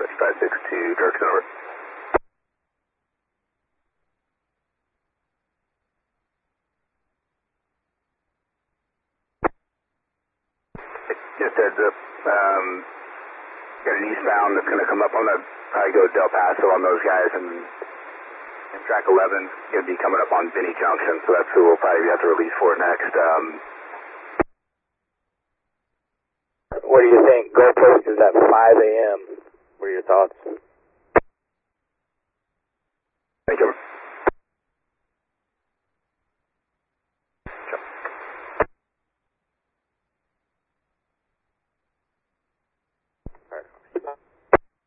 562, direction over. Just heads up, got an eastbound that's going to come up. I'm going to probably go Del Paso on those guys, and track 11 going to be coming up on Binney Junction, so that's who we'll probably have to release for next. What do you think? GoPost is at 5 a.m. What are your thoughts?